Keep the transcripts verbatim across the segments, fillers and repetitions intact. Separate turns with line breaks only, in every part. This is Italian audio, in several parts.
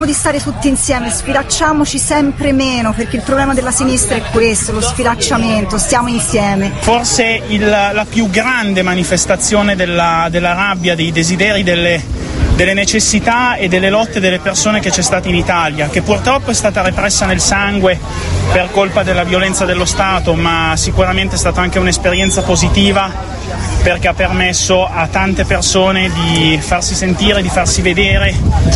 Di stare tutti insieme, sfilacciamoci sempre meno, perché il problema della sinistra è questo, lo sfilacciamento, stiamo insieme.
Forse il, la più grande manifestazione della, della rabbia, dei desideri, delle, delle necessità e delle lotte delle persone che c'è stata in Italia, che purtroppo è stata repressa nel sangue per colpa della violenza dello Stato, ma sicuramente è stata anche un'esperienza positiva, perché ha permesso a tante persone di farsi sentire, di farsi vedere,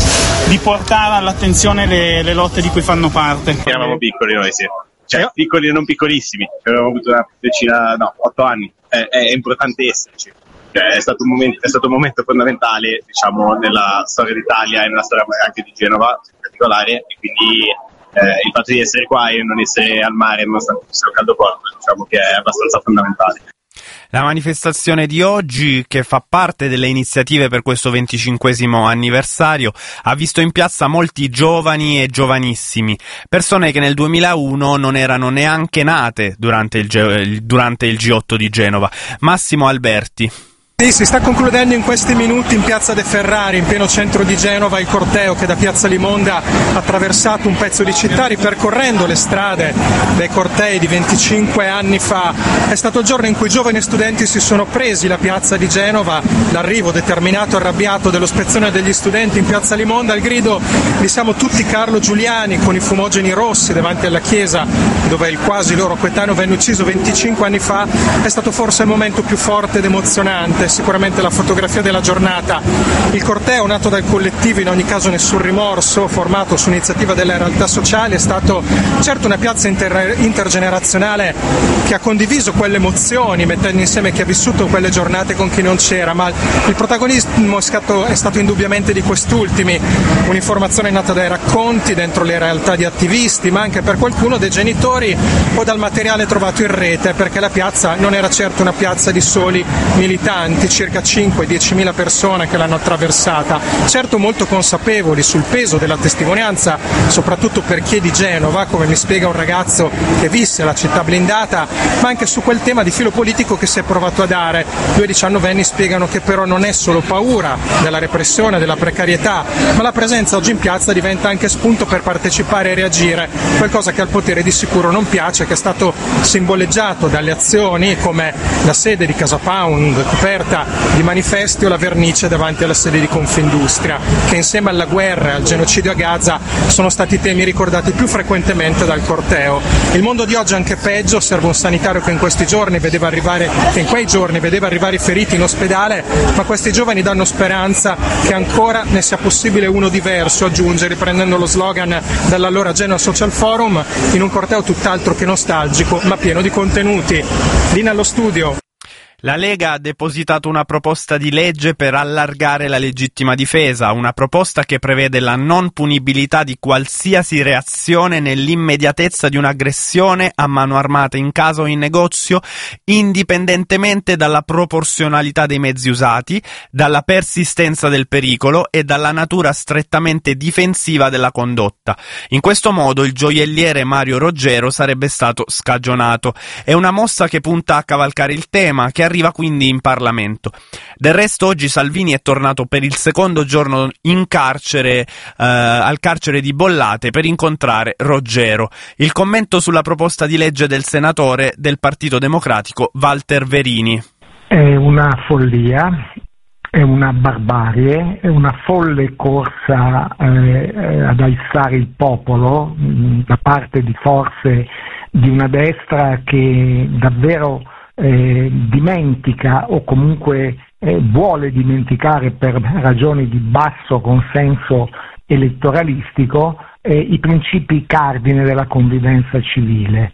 di portare all'attenzione le, le lotte di cui fanno parte.
Eravamo piccoli noi, sì. Cioè, piccoli e non piccolissimi. Avevamo avuto una decina, no, otto anni. È, è importante esserci. Cioè, è stato un momento, è stato un momento fondamentale, diciamo, nella storia d'Italia e nella storia anche di Genova in particolare, e quindi eh, il fatto di essere qua e non essere al mare, nonostante sia un caldo porto, diciamo che è abbastanza fondamentale.
La manifestazione di oggi, che fa parte delle iniziative per questo venticinquesimo anniversario, ha visto in piazza molti giovani e giovanissimi, persone che nel duemilauno non erano neanche nate durante il, G- durante il G otto di Genova. Massimo Alberti.
Sì, si sta concludendo in questi minuti in piazza De Ferrari, in pieno centro di Genova, il corteo che da piazza Limonda ha attraversato un pezzo di città ripercorrendo le strade dei cortei di venticinque anni fa. È stato il giorno in cui giovani studenti si sono presi la piazza di Genova, l'arrivo determinato e arrabbiato dello spezzone degli studenti in piazza Limonda, al grido di "Siamo tutti Carlo Giuliani", con i fumogeni rossi davanti alla chiesa dove il quasi loro coetaneo venne ucciso venticinque anni fa. È stato forse il momento più forte ed emozionante, sicuramente la fotografia della giornata. Il corteo, nato dal collettivo In ogni caso nessun rimorso, formato su iniziativa delle realtà sociali, è stato certo una piazza inter- intergenerazionale che ha condiviso quelle emozioni, mettendo insieme chi ha vissuto quelle giornate con chi non c'era, ma il protagonismo è stato, è stato indubbiamente di quest'ultimi, un'informazione nata dai racconti dentro le realtà di attivisti, ma anche per qualcuno dei genitori o dal materiale trovato in rete, perché la piazza non era certo una piazza di soli militanti, circa cinque dieci mila persone che l'hanno attraversata, certo molto consapevoli sul peso della testimonianza, soprattutto per chi è di Genova, come mi spiega un ragazzo che visse la città blindata, ma anche su quel tema di filo politico che si è provato a dare. Due diciannovenni spiegano che però non è solo paura della repressione, della precarietà, ma la presenza oggi in piazza diventa anche spunto per partecipare e reagire, qualcosa che al potere di sicuro non piace, che è stato simboleggiato dalle azioni come la sede di Casa Pound coperta di manifesti o la vernice davanti alla sede di Confindustria, che insieme alla guerra e al genocidio a Gaza sono stati temi ricordati più frequentemente dal corteo. Il mondo di oggi è anche peggio, serve un sanitario che in questi giorni vedeva arrivare, che in quei giorni vedeva arrivare i feriti in ospedale, ma questi giovani danno speranza che ancora ne sia possibile uno diverso, aggiunge, riprendendo lo slogan dall'allora Genoa Social Forum, in un corteo tutt'altro che nostalgico, ma pieno di contenuti. Lì nello studio.
La Lega ha depositato una proposta di legge per allargare la legittima difesa, una proposta che prevede la non punibilità di qualsiasi reazione nell'immediatezza di un'aggressione a mano armata in casa o in negozio, indipendentemente dalla proporzionalità dei mezzi usati, dalla persistenza del pericolo e dalla natura strettamente difensiva della condotta. In questo modo il gioielliere Mario Roggero sarebbe stato scagionato. È una mossa che punta a cavalcare il tema, che arriva quindi in Parlamento. Del resto oggi Salvini è tornato per il secondo giorno in carcere, eh, al carcere di Bollate, per incontrare Roggero. Il commento sulla proposta di legge del senatore del Partito Democratico Walter Verini.
È una follia, è una barbarie, è una folle corsa eh, ad alzare il popolo mh, da parte di forze di una destra che davvero Eh, dimentica o comunque eh, vuole dimenticare per ragioni di basso consenso elettoralistico eh, i principi cardine della convivenza civile.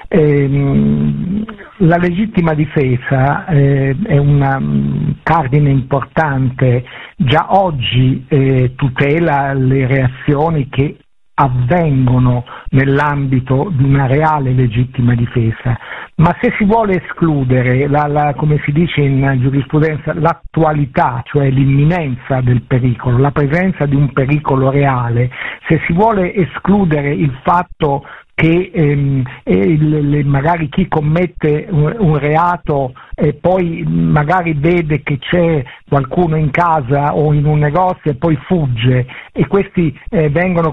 Eh, la legittima difesa eh, è un cardine importante, già oggi eh, tutela le reazioni che avvengono nell'ambito di una reale legittima difesa, ma se si vuole escludere, la, la, come si dice in giurisprudenza, l'attualità, cioè l'imminenza del pericolo, la presenza di un pericolo reale, se si vuole escludere il fatto che ehm, il, le, magari chi commette un, un reato e poi magari vede che c'è qualcuno in casa o in un negozio e poi fugge, e questi eh, vengono